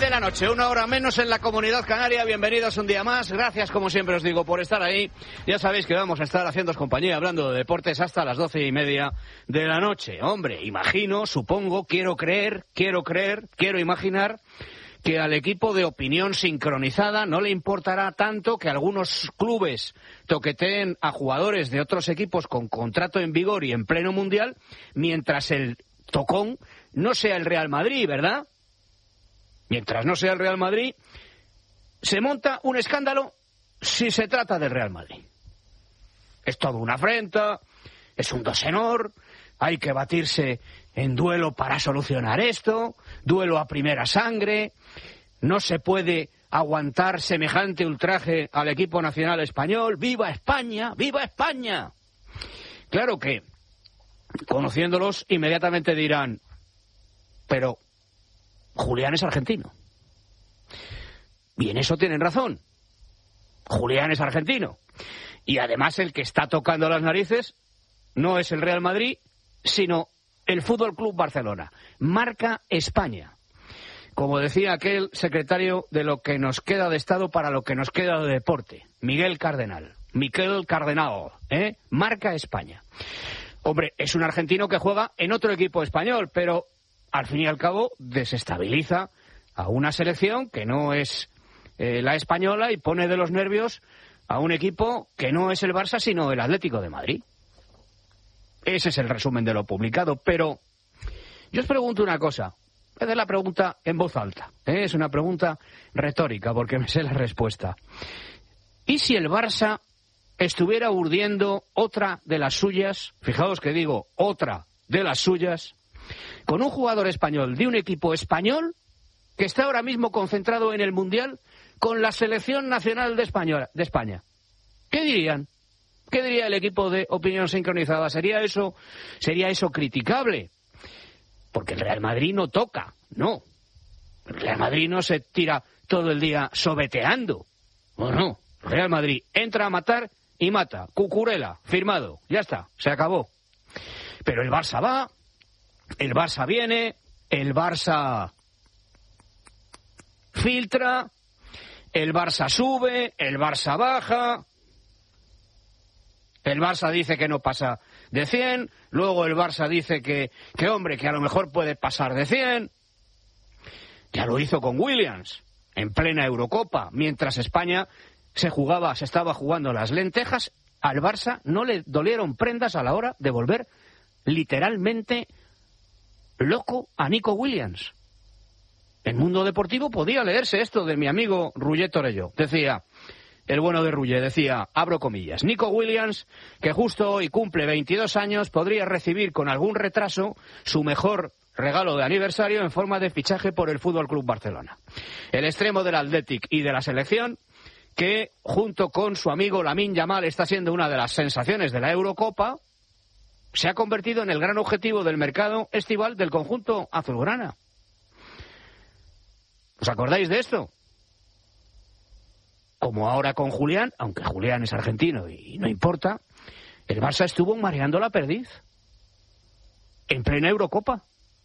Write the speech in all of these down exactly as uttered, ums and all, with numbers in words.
de la noche, una hora menos en la Comunidad Canaria. Bienvenidos un día más. Gracias, como siempre os digo, por estar ahí. Ya sabéis que vamos a estar haciéndoos compañía, hablando de deportes hasta las doce y media de la noche. Hombre, imagino, supongo, quiero creer, quiero creer, quiero imaginar que al equipo de Opinión Sincronizada no le importará tanto que algunos clubes toqueteen a jugadores de otros equipos con contrato en vigor y en pleno mundial, mientras el tocón no sea el Real Madrid, ¿verdad? Mientras no sea el Real Madrid, se monta un escándalo si se trata del Real Madrid. Es toda una afrenta, es un dosenor, hay que batirse en duelo para solucionar esto, duelo a primera sangre, no se puede aguantar semejante ultraje al equipo nacional español. ¡Viva España! ¡Viva España! Claro que, conociéndolos, inmediatamente dirán, pero Julián es argentino. Y en eso tienen razón. Julián es argentino. Y además el que está tocando las narices no es el Real Madrid, sino el Fútbol Club Barcelona. Marca España. Como decía aquel secretario de lo que nos queda de Estado para lo que nos queda de deporte, Miguel Cardenal. Miguel Cardenal, ¿eh? Marca España. Hombre, es un argentino que juega en otro equipo español, pero al fin y al cabo desestabiliza a una selección que no es eh, la española y pone de los nervios a un equipo que no es el Barça sino el Atlético de Madrid. Ese es el resumen de lo publicado, pero yo os pregunto una cosa. Voy a hacer la pregunta en voz alta, ¿eh? Es una pregunta retórica porque me sé la respuesta. ¿Y si el Barça estuviera urdiendo otra de las suyas, fijaos que digo otra de las suyas, con un jugador español de un equipo español que está ahora mismo concentrado en el Mundial con la selección nacional de España, de España? ¿Qué dirían? ¿Qué diría el equipo de Opinión Sincronizada? ¿Sería eso, sería eso criticable? Porque el Real Madrid no toca, no. El Real Madrid no se tira todo el día sobeteando. No, no. El Real Madrid entra a matar y mata. Cucurella, firmado. Ya está, se acabó. Pero el Barça va, el Barça viene, el Barça filtra, el Barça sube, el Barça baja, el Barça dice que no pasa de cien, luego el Barça dice que, que hombre, que a lo mejor puede pasar de cien. Ya lo hizo con Williams, en plena Eurocopa, mientras España se jugaba, se estaba jugando las lentejas, al Barça no le dolieron prendas a la hora de volver literalmente loco a Nico Williams. En Mundo Deportivo podía leerse esto de mi amigo Ruller Torello. Decía, el bueno de Ruller, decía, abro comillas, Nico Williams, que justo hoy cumple veintidós años, podría recibir con algún retraso su mejor regalo de aniversario en forma de fichaje por el Fútbol Club Barcelona. El extremo del Athletic y de la selección, que junto con su amigo Lamine Yamal está siendo una de las sensaciones de la Eurocopa, se ha convertido en el gran objetivo del mercado estival del conjunto azulgrana. ¿Os acordáis de esto? Como ahora con Julián, aunque Julián es argentino y no importa, el Barça estuvo mareando la perdiz. En plena Eurocopa.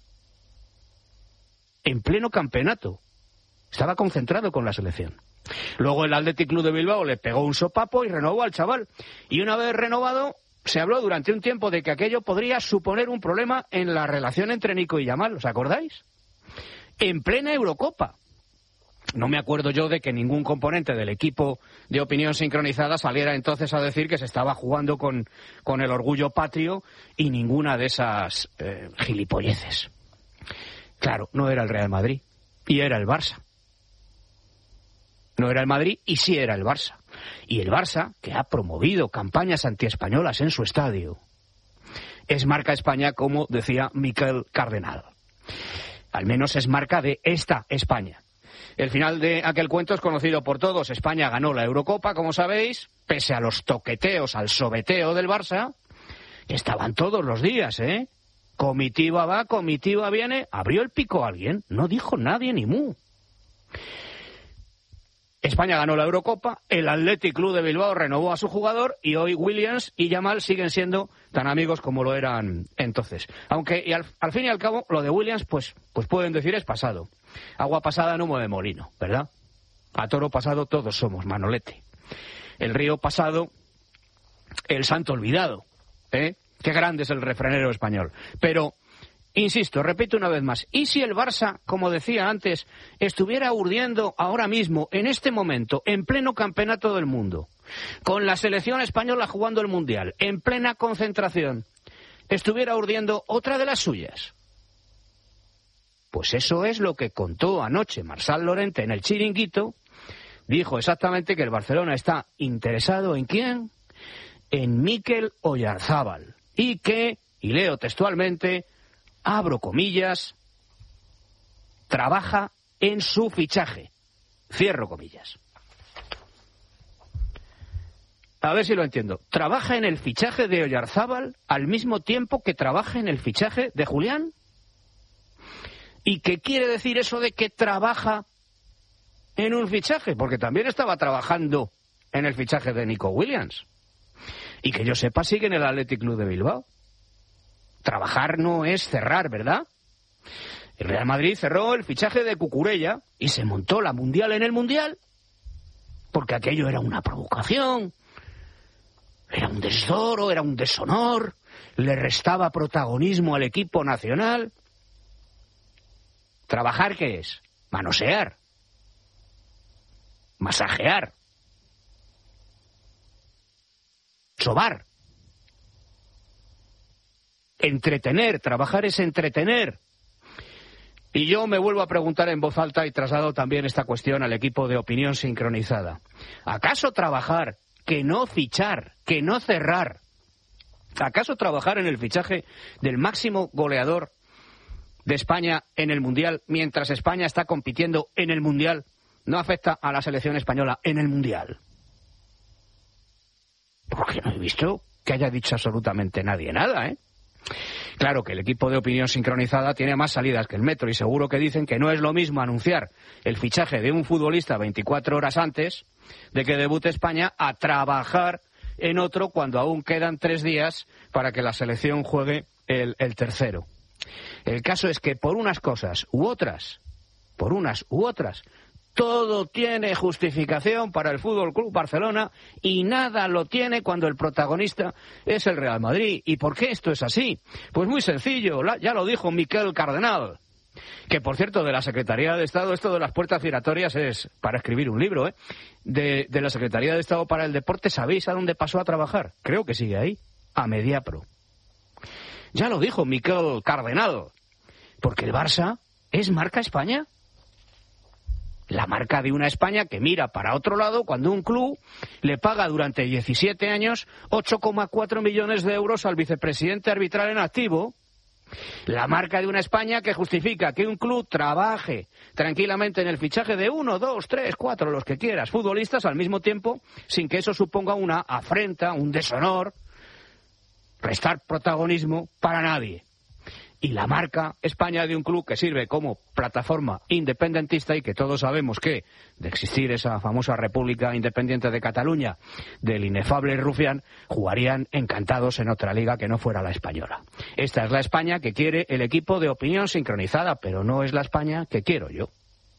En pleno campeonato. Estaba concentrado con la selección. Luego el Athletic Club de Bilbao le pegó un sopapo y renovó al chaval. Y una vez renovado, se habló durante un tiempo de que aquello podría suponer un problema en la relación entre Nico y Yamal. ¿Os acordáis? En plena Eurocopa. No me acuerdo yo de que ningún componente del equipo de Opinión Sincronizada saliera entonces a decir que se estaba jugando con, con el orgullo patrio y ninguna de esas eh, gilipolleces. Claro, no era el Real Madrid y era el Barça. No era el Madrid y sí era el Barça. Y el Barça, que ha promovido campañas antiespañolas en su estadio, es marca España, como decía Miguel Cardenal. Al menos es marca de esta España. El final de aquel cuento es conocido por todos. España ganó la Eurocopa, como sabéis, pese a los toqueteos, al sobeteo del Barça, que estaban todos los días, ¿eh? Comitiva va, comitiva viene. ¿Abrió el pico alguien? No dijo nadie ni mu. España ganó la Eurocopa, el Athletic Club de Bilbao renovó a su jugador y hoy Williams y Yamal siguen siendo tan amigos como lo eran entonces. Aunque y al, al fin y al cabo lo de Williams pues, pues pueden decir es pasado. Agua pasada en humo de molino, ¿verdad? A toro pasado todos somos, Manolete. El río pasado, el santo olvidado, ¿eh? Qué grande es el refranero español. Pero, insisto, repito una vez más, ¿y si el Barça, como decía antes, estuviera urdiendo ahora mismo, en este momento, en pleno campeonato del mundo, con la selección española jugando el Mundial, en plena concentración, estuviera urdiendo otra de las suyas? Pues eso es lo que contó anoche Marçal Llorente en el Chiringuito. Dijo exactamente que el Barcelona está interesado ¿en quién? En Mikel Oyarzábal. Y que, y leo textualmente, abro comillas, trabaja en su fichaje. Cierro comillas. A ver si lo entiendo. ¿Trabaja en el fichaje de Oyarzábal al mismo tiempo que trabaja en el fichaje de Julián? ¿Y qué quiere decir eso de que trabaja en un fichaje? Porque también estaba trabajando en el fichaje de Nico Williams. Y que yo sepa, sigue en el Athletic Club de Bilbao. Trabajar no es cerrar, ¿verdad? El Real Madrid cerró el fichaje de Cucurella y se montó la Mundial en el Mundial. Porque aquello era una provocación, era un desdoro, era un deshonor, le restaba protagonismo al equipo nacional. ¿Trabajar qué es? Manosear, masajear, sobar, entretener. Trabajar es entretener. Y yo me vuelvo a preguntar en voz alta y traslado también esta cuestión al equipo de Opinión Sincronizada. ¿Acaso trabajar, que no fichar, que no cerrar? ¿Acaso trabajar en el fichaje del máximo goleador de España en el Mundial, mientras España está compitiendo en el Mundial, no afecta a la selección española en el Mundial? Porque no he visto que haya dicho absolutamente nadie nada, ¿eh? Claro que el equipo de Opinión Sincronizada tiene más salidas que el metro y seguro que dicen que no es lo mismo anunciar el fichaje de un futbolista veinticuatro horas antes de que debute España a trabajar en otro cuando aún quedan tres días para que la selección juegue el, el tercero. El caso es que por unas cosas u otras, por unas u otras, todo tiene justificación para el Fútbol Club Barcelona y nada lo tiene cuando el protagonista es el Real Madrid. ¿Y por qué esto es así? Pues muy sencillo, ya lo dijo Miquel Cardenal, que por cierto de la Secretaría de Estado, esto de las puertas giratorias es para escribir un libro, ¿eh? De, de la Secretaría de Estado para el Deporte, ¿sabéis a dónde pasó a trabajar? Creo que sigue ahí, a Mediapro. Ya lo dijo Miquel Cardenal, porque el Barça es marca España. La marca de una España que mira para otro lado cuando un club le paga durante diecisiete años ocho coma cuatro millones de euros al vicepresidente arbitral en activo. La marca de una España que justifica que un club trabaje tranquilamente en el fichaje de uno, dos, tres, cuatro, los que quieras, futbolistas al mismo tiempo, sin que eso suponga una afrenta, un deshonor, restar protagonismo para nadie. Y la marca España de un club que sirve como plataforma independentista y que todos sabemos que, de existir esa famosa República Independiente de Cataluña del inefable Rufián, jugarían encantados en otra liga que no fuera la española. Esta es la España que quiere el equipo de Opinión Sincronizada, pero no es la España que quiero yo.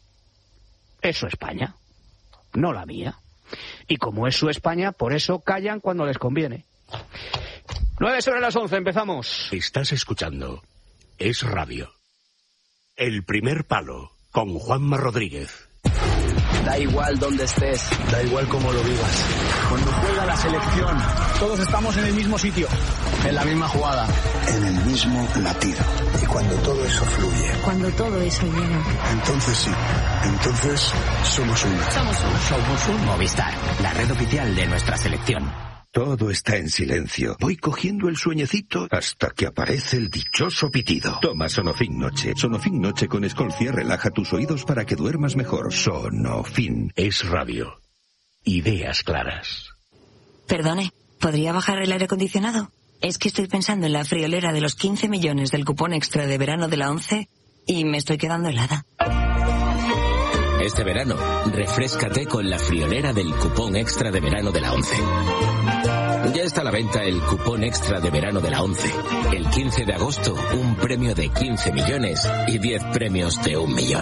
Es su España, no la mía. Y como es su España, por eso callan cuando les conviene. Nueve sobre las once, empezamos. Estás escuchando Es Radio. El primer palo, con Juanma Rodríguez. Da igual dónde estés, da igual cómo lo vivas. Cuando juega la selección, todos estamos en el mismo sitio, en la misma jugada, en el mismo latido. Y cuando todo eso fluye, cuando todo eso llega, entonces sí, entonces somos uno. Somos uno. Somos un Movistar, la red oficial de nuestra selección. Todo está en silencio. Voy cogiendo el sueñecito hasta que aparece el dichoso pitido. Toma Sonofin Noche. Sonofin Noche con Escolcia relaja tus oídos para que duermas mejor. Sonofin. Es Radio. Ideas claras. Perdone, ¿podría bajar el aire acondicionado? Es que estoy pensando en la friolera de los quince millones del cupón extra de verano de la ONCE y me estoy quedando helada. Este verano, refréscate con la friolera del cupón extra de verano de la ONCE. Ya está a la venta el cupón extra de verano de la ONCE. El quince de agosto, un premio de quince millones y diez premios de un millón.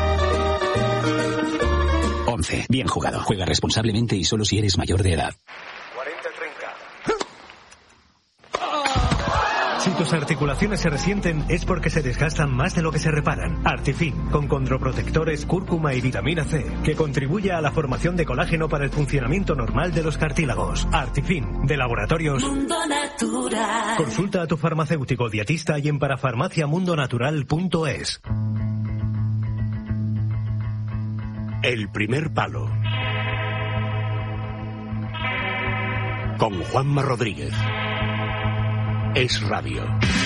ONCE. Bien jugado. Juega responsablemente y solo si eres mayor de edad. Si tus articulaciones se resienten es porque se desgastan más de lo que se reparan. Artifin, con condroprotectores, cúrcuma y vitamina C, que contribuye a la formación de colágeno para el funcionamiento normal de los cartílagos. Artifin, de Laboratorios Mundo Natural. Consulta a tu farmacéutico dietista y en parafarmacia mundo natural punto es. El primer palo. Con Juanma Rodríguez. Es Radio.